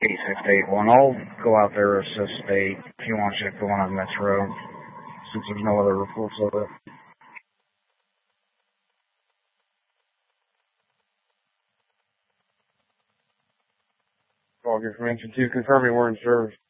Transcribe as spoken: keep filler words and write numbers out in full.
eight six eight one. I'll go out there assist eight if you want to check the one on Metro, since there's no other reports of it. All good from Engine two, confirming we're in service.